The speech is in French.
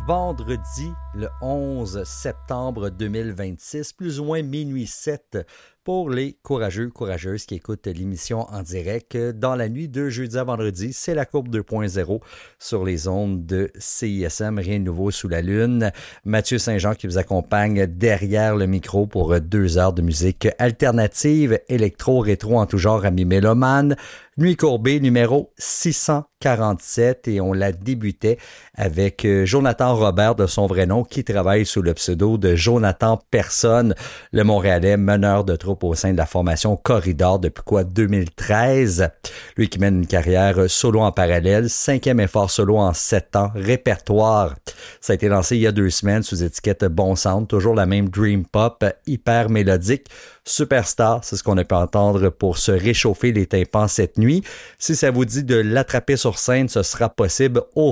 vendredi, le 11 septembre 2026, plus ou moins minuit 7 pour les courageux, courageuses qui écoutent l'émission en direct. Dans la nuit de jeudi à vendredi, c'est la courbe 2.0 sur les ondes de CISM, rien de nouveau sous la lune. Mathieu Saint-Jean qui vous accompagne derrière le micro pour 2 heures de musique alternative, électro, rétro en tout genre, amis mélomanes. Nuit courbée numéro 647 et on la débutait avec Jonathan Robert de son vrai nom qui travaille sous le pseudo de Jonathan Personne, le Montréalais meneur de troupe au sein de la formation Corridor depuis 2013. Lui qui mène une carrière solo en parallèle, 5e effort solo en 7 ans, répertoire. Ça a été lancé il y a 2 semaines sous étiquette Bon Sound, toujours la même dream pop, hyper mélodique. Superstar, c'est ce qu'on a pu entendre pour se réchauffer les tympans cette nuit. Si ça vous dit de l'attraper sur scène, ce sera possible au